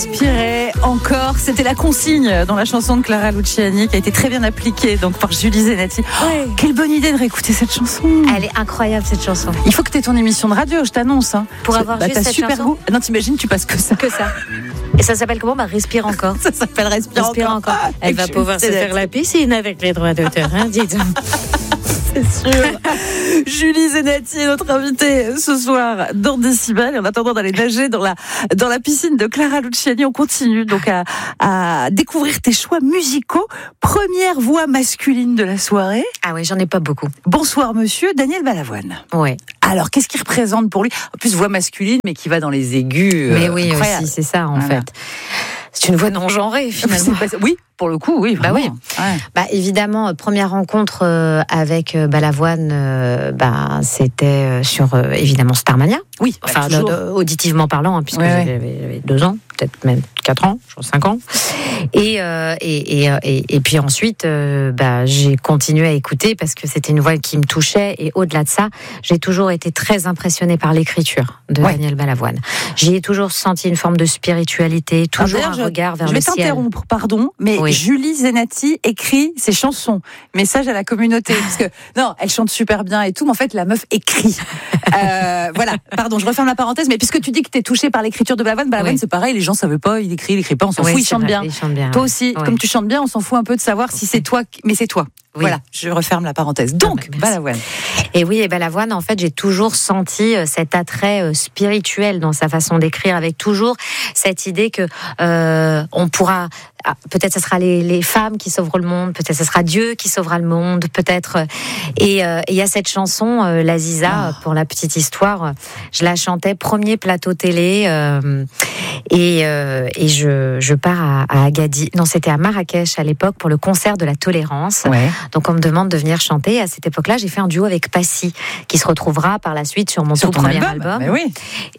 Respirer encore, c'était la consigne dans la chanson de Clara Luciani qui a été très bien appliquée donc par Julie Zenati. Ouais. Quelle bonne idée de réécouter cette chanson. Elle est incroyable cette chanson. Il faut que tu aies ton émission de radio, je t'annonce. Pour avoir juste t'as cette super chanson. goût. Non, t'imagines, tu passes que ça. Que ça. Et ça s'appelle comment ? Respire encore. Ça s'appelle Respire encore. Elle va pouvoir se faire la piscine avec les droits d'auteur, hein, dites. C'est sûr. Julie Zenati est notre invitée ce soir dans Décibel. Et en attendant d'aller nager dans la piscine de Clara Luciani, on continue donc à découvrir tes choix musicaux. Première voix masculine de la soirée. Ah oui, j'en ai pas beaucoup. Bonsoir monsieur, Daniel Balavoine. Ouais. Alors, qu'est-ce qu'il représente pour lui ? En plus, voix masculine, mais qui va dans les aigus. Mais oui, incroyable. aussi, c'est ça en Voilà. fait. C'est une voix non genrée finalement. Oui, pour le coup, oui. Bah oui. Ouais. Bah évidemment, première rencontre avec Balavoine, c'était sur évidemment Starmania. Oui, Enfin, toujours. auditivement parlant, hein, puisque Ouais, j'avais 2 ans, peut-être même 4 ans, je crois 5 ans. Et puis ensuite, j'ai continué à écouter parce que c'était une voix qui me touchait. Et au-delà de ça, j'ai toujours été très impressionnée par l'écriture de Daniel Balavoine. J'y ai toujours senti une forme de spiritualité, toujours un regard vers je le vais ciel. t'interrompre, pardon, mais Oui. Julie Zenati écrit ses chansons. Message à la communauté, parce que non, elle chante super bien et tout, mais en fait la meuf écrit. Voilà, pardon, je referme la parenthèse, mais puisque tu dis que t'es touchée par l'écriture de Balavoine, Oui. c'est pareil, les gens savaient pas, il écrit pas, on s'en fout, il chante bien. Il chante bien. Toi aussi, Ouais. comme tu chantes bien, on s'en fout un peu de savoir si c'est toi, mais c'est toi. Oui. Voilà, je referme la parenthèse. Donc, merci. Balavoine. Et oui, et Balavoine, en fait, j'ai toujours senti cet attrait spirituel dans sa façon d'écrire, avec toujours cette idée que on pourra, peut-être ce sera les femmes qui sauveront le monde, peut-être ce sera Dieu qui sauvera le monde, peut-être. Et il y a cette chanson, l'Aziza, pour la petite histoire, je la chantais premier plateau télé, et je pars à Agadir. Non, c'était à Marrakech à l'époque pour le concert de la tolérance. Ouais. Donc on me demande de venir chanter. À cette époque-là, j'ai fait un duo avec Passy, qui se retrouvera par la suite sur mon Sur tout ton premier album. album. Mais oui.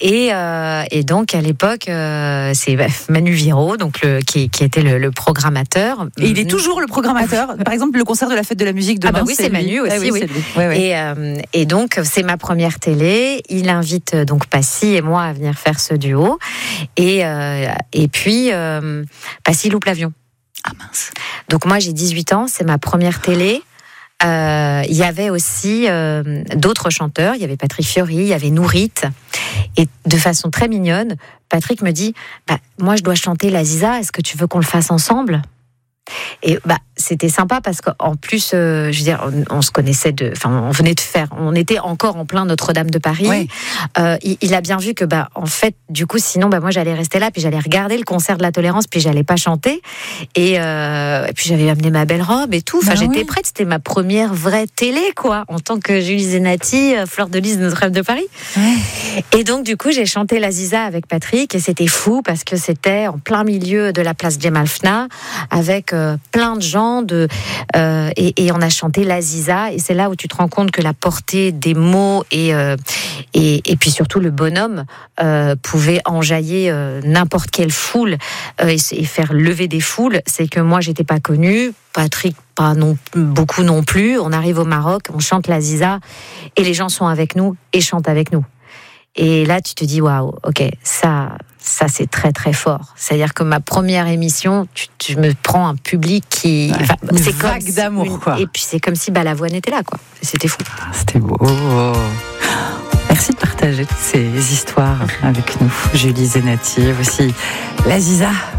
Et donc à l'époque, c'est Manu Viro, donc qui était le programmateur. Et il est toujours le programmateur. Par exemple, le concert de la fête de la musique demain. Ah bah oui, c'est Manu aussi, oui. c'est lui. Ouais, ouais. Et donc c'est ma première télé. Il invite donc Passy et moi à venir faire ce duo. Et puis Passy loupe l'avion. Ah mince. Donc moi j'ai 18 ans, c'est ma première télé. Il y avait aussi d'autres chanteurs, il y avait Patrick Fiori, il y avait Nourit. Et de façon très mignonne, Patrick me dit moi je dois chanter l'Aziza, est-ce que tu veux qu'on le fasse ensemble ? Et c'était sympa parce qu'en plus, je veux dire, on se connaissait on était encore en plein Notre-Dame de Paris. Ouais. Il a bien vu que, en fait, du coup, sinon, moi, j'allais rester là, puis j'allais regarder le concert de la tolérance, puis j'allais pas chanter. Et puis j'avais amené ma belle robe et tout. Enfin, j'étais prête. C'était ma première vraie télé, quoi, en tant que Julie Zenati, fleur de lys de Notre-Dame de Paris. Ouais. Et donc, du coup, j'ai chanté l'Aziza avec Patrick, et c'était fou parce que c'était en plein milieu de la place Jemal Fna, avec plein de gens et on a chanté l'Aziza, et c'est là où tu te rends compte que la portée des mots et puis surtout le bonhomme pouvait enjailler n'importe quelle foule et faire lever des foules. C'est que moi j'étais pas connue, Patrick pas beaucoup non plus. On arrive au Maroc, on chante l'Aziza et les gens sont avec nous et chantent avec nous. Et là, tu te dis, waouh, ok, ça c'est très très fort. C'est-à-dire que ma première émission, tu me prends un public qui, c'est vague d'amour, quoi. Et puis c'est comme si Balavoine était là, quoi. C'était fou. C'était beau. Merci de partager toutes ces histoires avec nous, Julie Zenati, aussi l'Aziza.